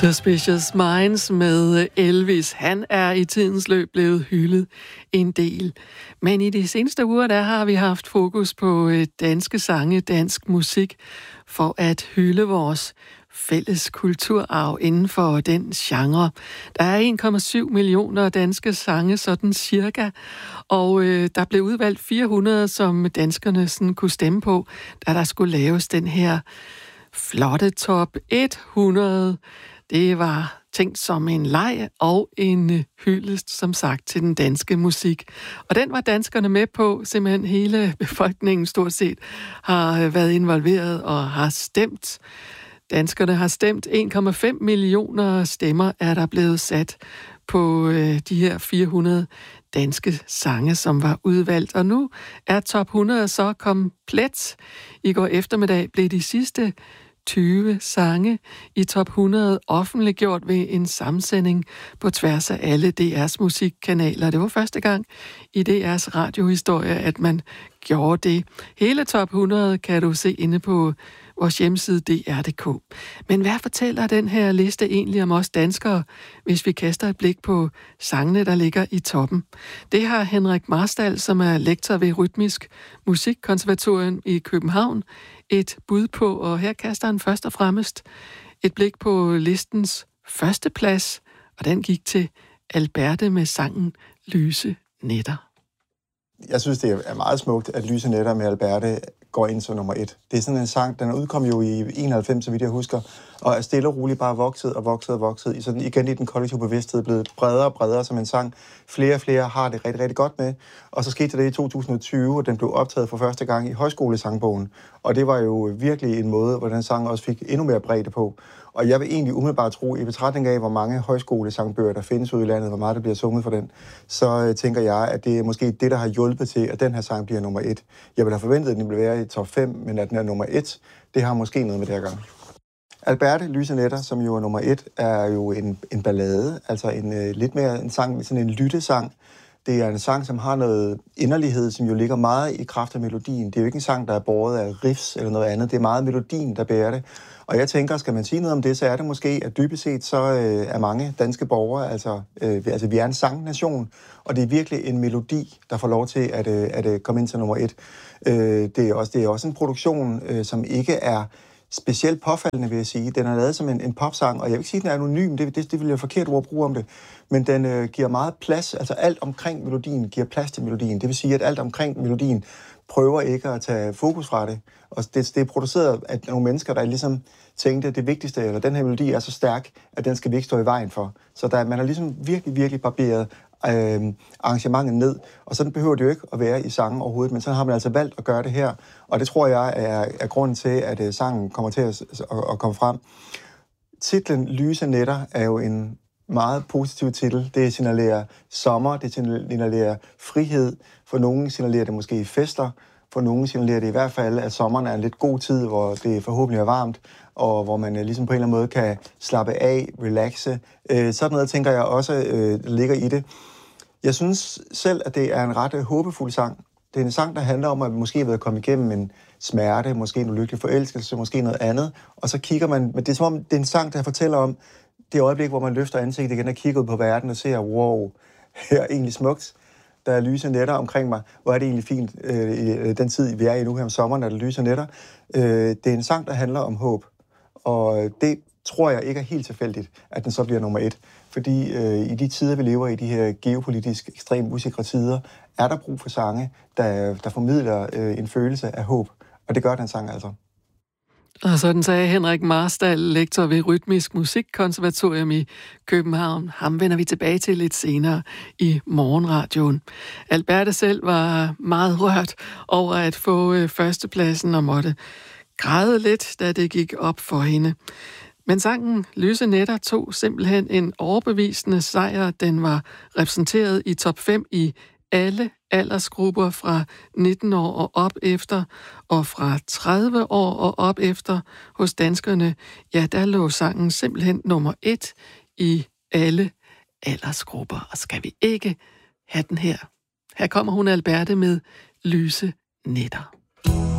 Suspicious Minds med Elvis. Han er i tidens løb blevet hyldet en del. Men i de seneste uger, der har vi haft fokus på danske sange, dansk musik, for at hylde vores fælles kulturarv inden for den genre. Der er 1,7 millioner danske sange, sådan cirka, og der blev udvalgt 400, som danskerne sådan kunne stemme på, da der skulle laves den her flotte top 100. Det var tænkt som en leg og en hyldest, som sagt, til den danske musik. Og den var danskerne med på. Simpelthen hele befolkningen stort set har været involveret og har stemt. Danskerne har stemt. 1,5 millioner stemmer er der blevet sat på de her 400 danske sange, som var udvalgt. Og nu er top 100 så komplet. I går eftermiddag blev de sidste 20 sange i top 100 offentliggjort ved en sammensending på tværs af alle DR's musikkanaler. Det var første gang i DR's radiohistorie, at man gjorde det. Hele top 100 kan du se inde på vores hjemmeside dr.dk. Men hvad fortæller den her liste egentlig om os danskere, hvis vi kaster et blik på sangene, der ligger i toppen? Det har Henrik Marstal, som er lektor ved Rytmisk Musikkonservatorium i København, et bud på, og her kaster han først og fremmest et blik på listens første plads, og den gik til Alberte med sangen Lyse Nætter. Jeg synes, det er meget smukt, at Lyse Nætter med Alberte går ind som nummer 1. Det er sådan en sang, den er udkommet jo i 91, så vidt jeg husker, og er stille og roligt bare vokset. Sådan igen i den kollektive bevidsthed blevet bredere og bredere som en sang. Flere og flere har det rigtig, rigtig godt med. Og så skete det i 2020, og den blev optaget for første gang i Højskolesangbogen. Og det var jo virkelig en måde, hvor den sang også fik endnu mere bredde på. Og jeg vil egentlig umiddelbart tro, i betragtning af, hvor mange højskolesangbøger, der findes ude i landet, hvor meget der bliver sunget for den, så tænker jeg, at det er måske det, der har hjulpet til, at den her sang bliver nummer 1. Jeg ville have forventet, at den ville være i top 5, men at den er nummer 1, det har måske noget med det at gøre. Alberte, Lyse Nætter, som jo er nummer 1, er jo en ballade, altså lidt mere en sang, sådan en lyttesang. Det er en sang, som har noget inderlighed, som jo ligger meget i kraft af melodien. Det er jo ikke en sang, der er båret af riffs eller noget andet. Det er meget melodien, der bærer det. Og jeg tænker, skal man sige noget om det, så er det måske, at dybest set så er mange danske borgere, altså vi er en sangnation, og det er virkelig en melodi, der får lov til at komme ind til nummer 1. Det er også en produktion, som ikke er specielt påfaldende, vil jeg sige. Den er lavet som en popsang, og jeg vil ikke sige, at den er anonym, det vil jeg forkert ord at bruge om det, men den giver meget plads, altså alt omkring melodien giver plads til melodien. Det vil sige, at alt omkring melodien prøver ikke at tage fokus fra det. Og det er produceret af nogle mennesker, der ligesom tænkte, at det vigtigste, eller den her melodi er så stærk, at den skal vi ikke stå i vejen for. Så man har ligesom virkelig barberet arrangementet ned, og sådan behøver det jo ikke at være i sangen overhovedet, men så har man altså valgt at gøre det her, og det tror jeg er grunden til, at sangen kommer til at komme frem. Titlen Lyse Nætter er jo en meget positiv titel. Det signalerer sommer, det signalerer frihed, for nogen signalerer det måske fester, for nogen signalerer det i hvert fald, at sommeren er en lidt god tid, hvor det forhåbentlig er varmt, og hvor man ligesom på en eller anden måde kan slappe af, relaxe. Sådan noget, tænker jeg også ligger i det. Jeg synes selv, at det er en ret håbefuld sang. Det er en sang, der handler om, at vi måske har været kommet igennem en smerte, måske en ulykkelig forelskelse, måske noget andet, og så kigger man, men det er som om, det er en sang, der fortæller om det øjeblik, hvor man løfter ansigtet igen og kigger ud på verden og ser, wow, her er egentlig smukt. Der er lyse nætter omkring mig. Hvor er det egentlig fint, i den tid, vi er i nu her om sommeren, er der lyse nætter. Det er en sang, der handler om håb. Og det tror jeg ikke er helt tilfældigt, at den så bliver nummer 1. Fordi i de tider, vi lever i, de her geopolitisk ekstremt usikre tider, er der brug for sange, der formidler en følelse af håb. Og det gør den sang altså. Og sådan sagde Henrik Marstal, lektor ved Rytmisk Musikkonservatorium i København. Ham vender vi tilbage til lidt senere i morgenradioen. Alberte selv var meget rørt over at få førstepladsen og måtte græde lidt, da det gik op for hende. Men sangen Lyse Nætter tog simpelthen en overbevisende sejr. Den var repræsenteret i top 5 i alle aldersgrupper fra 19 år og op efter, og fra 30 år og op efter hos danskerne, ja, der lå sangen simpelthen nummer 1 i alle aldersgrupper. Og skal vi ikke have den her? Her kommer hun Alberte med Lyse Nætter.